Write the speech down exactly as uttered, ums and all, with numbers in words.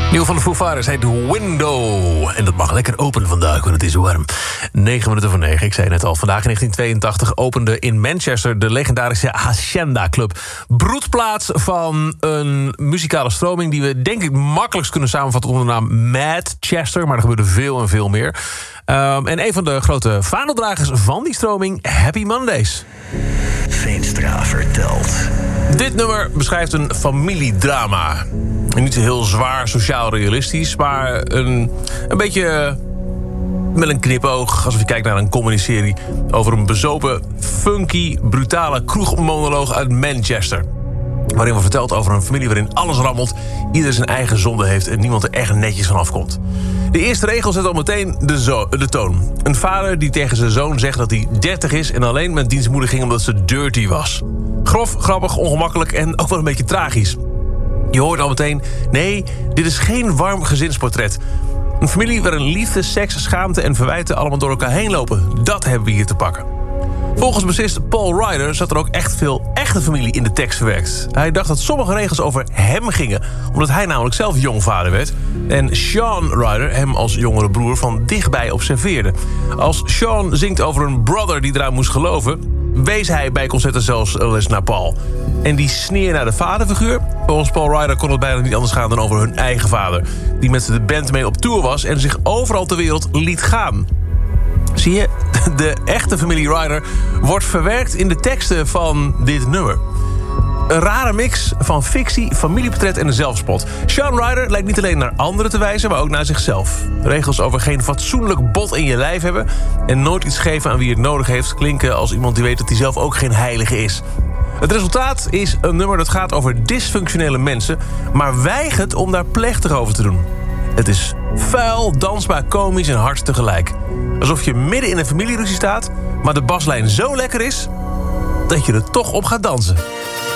Nieuw van de Foo Fighters heet Window. En dat mag lekker openen vandaag, want het is warm. Negen minuten voor negen, ik zei net al. Vandaag in negentien tweeëntachtig opende in Manchester de legendarische Hacienda Club. Broedplaats van een muzikale stroming die we denk ik makkelijkst kunnen samenvatten onder de naam Manchester. Maar er gebeurde veel en veel meer. Um, en een van de grote vaandeldragers van die stroming, Happy Mondays. Veenstra vertelt. Dit nummer beschrijft een familiedrama. Niet heel zwaar sociaal realistisch, maar een, een beetje met een knipoog. Alsof je kijkt naar een comedy-serie over een bezopen, funky, brutale kroegmonoloog uit Manchester. Waarin wordt verteld over een familie waarin alles rammelt, ieder zijn eigen zonde heeft en niemand er echt netjes van afkomt. De eerste regel zet al meteen de, zo- de toon. Een vader die tegen zijn zoon zegt dat hij dertig is en alleen met dienstmoeder ging omdat ze dirty was. Grof, grappig, ongemakkelijk en ook wel een beetje tragisch. Je hoort al meteen, nee, dit is geen warm gezinsportret. Een familie waarin liefde, seks, schaamte en verwijten allemaal door elkaar heen lopen. Dat hebben we hier te pakken. Volgens bassist Paul Ryder zat er ook echt veel echte familie in de tekst verwerkt. Hij dacht dat sommige regels over hem gingen, omdat hij namelijk zelf jongvader werd. En Sean Ryder hem als jongere broer van dichtbij observeerde. Als Sean zingt over een brother die eraan moest geloven, wees hij bij concerten zelfs wel eens naar Paul. En die sneer naar de vaderfiguur, volgens Paul Ryder kon het bijna niet anders gaan dan over hun eigen vader, die met de band mee op tour was en zich overal ter wereld liet gaan. Zie je, de echte familie Ryder wordt verwerkt in de teksten van dit nummer. Een rare mix van fictie, familieportret en een zelfspot. Sean Ryder lijkt niet alleen naar anderen te wijzen, maar ook naar zichzelf. Regels over geen fatsoenlijk bot in je lijf hebben en nooit iets geven aan wie het nodig heeft klinken als iemand die weet dat hij zelf ook geen heilige is. Het resultaat is een nummer dat gaat over dysfunctionele mensen, maar weigert om daar plechtig over te doen. Het is vuil, dansbaar, komisch en hard tegelijk. Alsof je midden in een familieruzie staat, maar de baslijn zo lekker is dat je er toch op gaat dansen.